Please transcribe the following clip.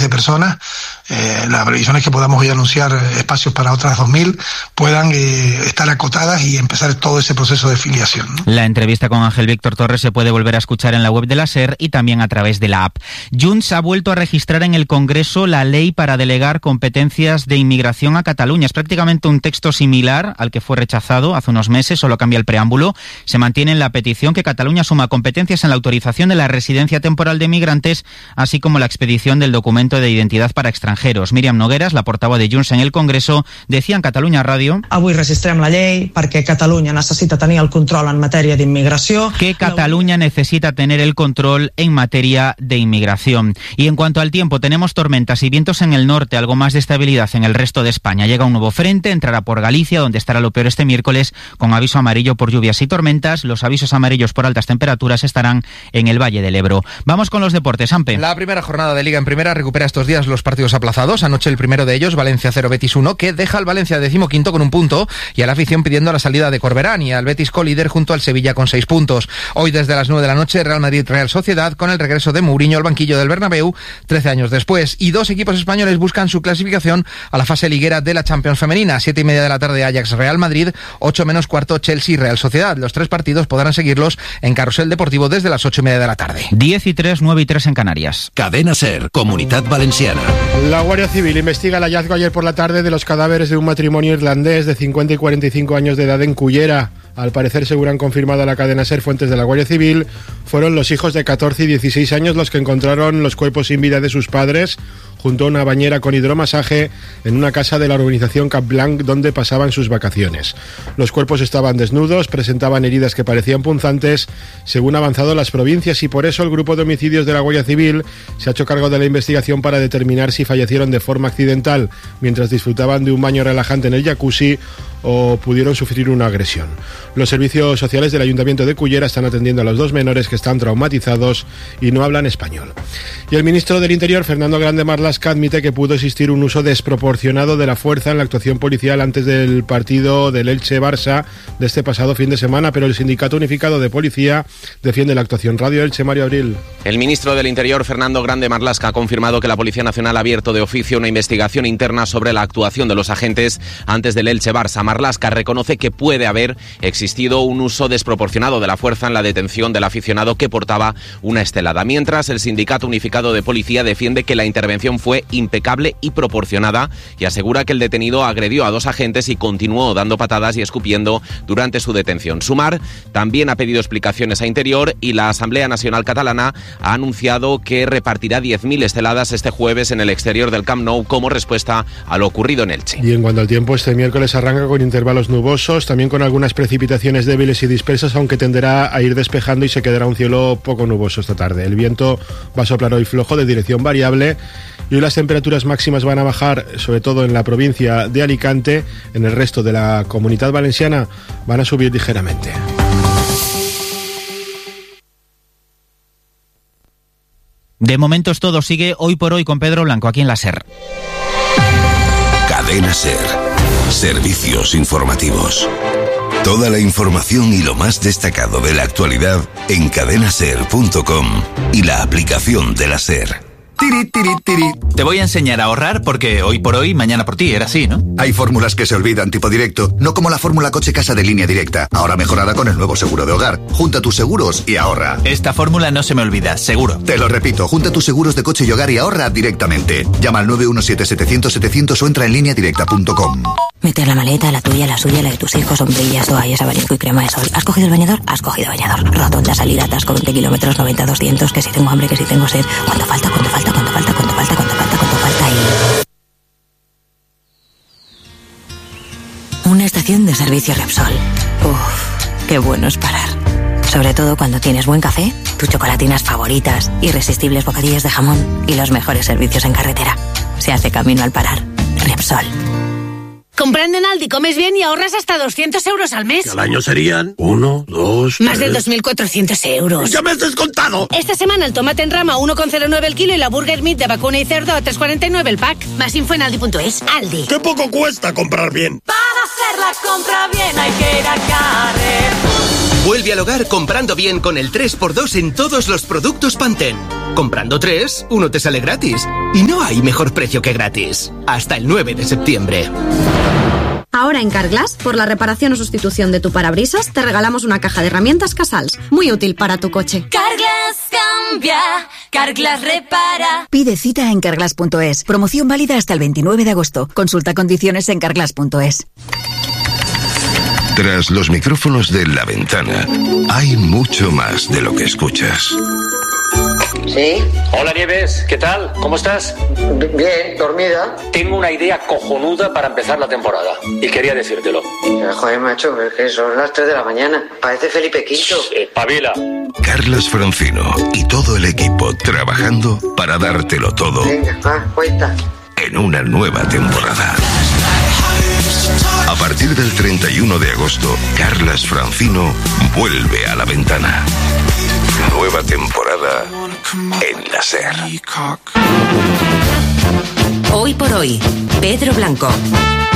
de personas. La previsión es que podamos hoy anunciar espacios para otras 2.000, puedan estar acotadas y empezar todo ese proceso de filiación, ¿no? La entrevista con Ángel Víctor Torres se puede volver a escuchar en la web de la SER y también a través de la app. Junts ha vuelto a registrar en el Congreso la ley para delegar competencias de inmigración a Cataluña. Es prácticamente un texto similar al que fue rechazado hace unos meses, solo cambia el preámbulo. Se mantiene en la petición que Cataluña asuma competencias en la autorización de la residencia temporal de migrantes, así como la expedición del documento de identidad para extranjeros. Míriam Nogueras, la portavoz de Junts en el Congreso, decía en Catalunya Ràdio: Avui registrem la llei perquè Catalunya necessita tenir el control en matèria d'immigració. Que Cataluña necesita tener el control en materia de inmigración. Y en cuanto al tiempo, tenemos tormentas y vientos en el norte, algo más de estabilidad en el resto de España. Llega un nuevo frente, entrará por Galicia, donde estará lo peor este miércoles, con aviso amarillo por lluvias y tormentas. Los avisos amarillos por altas temperaturas estarán en el Valle del Ebro. Vamos con los deportes, Ampe. La primera jornada de Liga en Primera recupera estos días los partidos aplazados. Anoche el primero de ellos, Valencia 0, Betis 1, que deja al Valencia 15º con un punto y a la afición pidiendo la salida de Corberán, y al Betis colíder junto al Sevilla con 6 puntos. Hoy desde las 9 de la noche, Real Madrid-Real Sociedad, con el regreso de Mourinho al banquillo del Bernabéu 13 años después. Y dos equipos españoles buscan su clasificación a la fase liguera de la Champions femenina. 7:30 de la tarde, Ajax-Real Madrid, 8 menos cuarto, Chelsea-Real Sociedad. Los 3 partidos podrán seguirlos en Carrusel Deportivo desde las 8:30 de la tarde. 10 y 3, 9 y 3 en Canarias. Cadena SER, Comunidad Valenciana. La Guardia Civil investiga el hallazgo ayer por la tarde de los cadáveres de un matrimonio irlandés de 50 y 45 años de edad en Cullera. Al parecer, según han confirmado a la cadena SER fuentes de la Guardia Civil, fueron los hijos de 14 y 16 años los que encontraron los cuerpos sin vida de sus padres junto a una bañera con hidromasaje en una casa de la urbanización Cap Blanc donde pasaban sus vacaciones. Los cuerpos estaban desnudos, presentaban heridas que parecían punzantes, según ha avanzado las provincias, y por eso el grupo de homicidios de la Guardia Civil se ha hecho cargo de la investigación para determinar si fallecieron de forma accidental mientras disfrutaban de un baño relajante en el jacuzzi o pudieron sufrir una agresión. Los servicios sociales del Ayuntamiento de Cullera están atendiendo a los 2 menores que están traumatizados y no hablan español. Y el ministro del Interior, Fernando Grande Marlaska, admite que pudo existir un uso desproporcionado de la fuerza en la actuación policial antes del partido del Elche-Barça de este pasado fin de semana, pero el Sindicato Unificado de Policía defiende la actuación. Radio Elche, Mario Abril. El ministro del Interior, Fernando Grande Marlaska, ha confirmado que la Policía Nacional ha abierto de oficio una investigación interna sobre la actuación de los agentes antes del Elche-Barça. Marlaska reconoce que puede haber existido un uso desproporcionado de la fuerza en la detención del aficionado que portaba una estelada, mientras el Sindicato Unificado de Policía defiende que la intervención fue impecable y proporcionada y asegura que el detenido agredió a 2 agentes y continuó dando patadas y escupiendo durante su detención. Sumar también ha pedido explicaciones a Interior y la Asamblea Nacional Catalana ha anunciado que repartirá 10.000 esteladas este jueves en el exterior del Camp Nou como respuesta a lo ocurrido en Elche. Y en cuanto al tiempo, este miércoles arranca con intervalos nubosos, también con algunas precipitaciones débiles y dispersas, aunque tenderá a ir despejando y se quedará un cielo poco nuboso esta tarde. El viento va a soplar hoy flojo de dirección variable y hoy las temperaturas máximas van a bajar, sobre todo en la provincia de Alicante. En el resto de la Comunidad Valenciana van a subir ligeramente. De momento es todo. Sigue Hoy por Hoy con Pedro Blanco aquí en la SER. Cadena SER. Servicios informativos. Toda la información y lo más destacado de la actualidad en cadenaser.com y la aplicación de la SER. Tiri, tiri, tiri. Te voy a enseñar a ahorrar porque hoy por hoy, mañana por ti, era así, ¿no? Hay fórmulas que se olvidan tipo directo, no como la fórmula coche casa de Línea Directa, ahora mejorada con el nuevo seguro de hogar. Junta tus seguros y ahorra. Esta fórmula no se me olvida, seguro. Te lo repito, junta tus seguros de coche y hogar y ahorra directamente. Llama al 917-700-700 o entra en lineadirecta.com. Meter la maleta, la tuya, la suya, la de tus hijos, sombrillas, toallas, abanico y crema de sol. ¿Has cogido el bañador? Has cogido bañador. Rotonda, salida, atasco, 20 kilómetros, 90-200, que si tengo hambre, que si tengo sed. ¿Cuánto falta? ¿Cuánto falta? ¿Cuánto falta? ¿Cuánto falta? ¿Cuánto falta? ¿Cuánto falta? Y... una estación de servicio Repsol. Uff, qué bueno es parar. Sobre todo cuando tienes buen café, tus chocolatinas favoritas, irresistibles bocadillos de jamón y los mejores servicios en carretera. Se hace camino al parar. Repsol. Comprando en Aldi comes bien y ahorras hasta 200 euros al mes. Que al año serían 1, 2, más de 2.400 euros. ¡Ya me has descontado! Esta semana el tomate en rama 1,09 el kilo y la burger meat de vacuna y cerdo a 3,49 el pack. Más info en aldi.es. Aldi. ¡Qué poco cuesta comprar bien! Para hacer la compra bien hay que ir a Carrefour. Vuelve al hogar comprando bien con el 3x2 en todos los productos Pantene. Comprando 3, uno te sale gratis. Y no hay mejor precio que gratis. Hasta el 9 de septiembre. Ahora en Carglass, por la reparación o sustitución de tu parabrisas, te regalamos una caja de herramientas Casals, muy útil para tu coche. Carglass cambia, Carglass repara. Pide cita en carglass.es. Promoción válida hasta el 29 de agosto. Consulta condiciones en carglass.es. Tras los micrófonos de La Ventana, hay mucho más de lo que escuchas. ¿Sí? Hola Nieves, ¿qué tal? ¿Cómo estás? Bien, dormida. Tengo una idea cojonuda para empezar la temporada y quería decírtelo. Joder, macho, es que son las 3 de la mañana. Parece Felipe V. Pavila. Carlas Francino y todo el equipo trabajando para dártelo todo. Venga, cuenta. En una nueva temporada. A partir del 31 de agosto, Carlas Francino vuelve a La Ventana. Nueva temporada en la SER. Hoy por hoy, Pedro Blanco.